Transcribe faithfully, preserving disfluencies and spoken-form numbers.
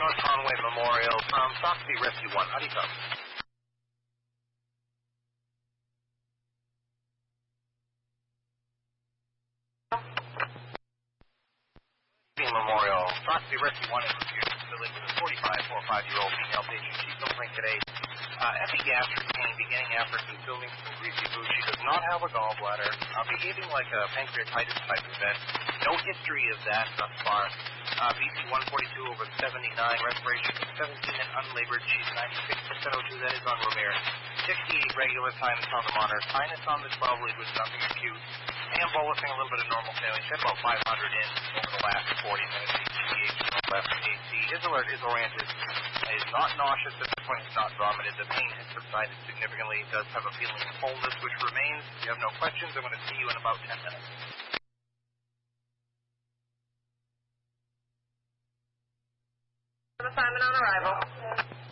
North Conway Memorial from Soxby Rescue one. How do you come? Memorial. Soxby Rescue one is reviewed facility with a forty-five, forty-five-year-old female patient. She's suffering today. Uh, epigastric pain beginning after consuming some greasy food. She does not have a gallbladder. Uh, behaving like a pancreatitis type event. No history of that thus far. Uh, B C one forty-two over seventy-nine. Respiration seventeen and unlabored. She's ninety-six percent O two. That is on Romare. sixty-eight regular times on the monitor. Sinus on the twelve lead with nothing acute. And bolusing a little bit of normal saline. Said about five hundred in over the last forty minutes. H G H left A C. His alert is oriented. Is not nauseous at this point. It's not vomited. The pain has subsided significantly. He does have a feeling of fullness, which remains. If you have no questions, I'm going to see you in about ten minutes. Assignment on arrival.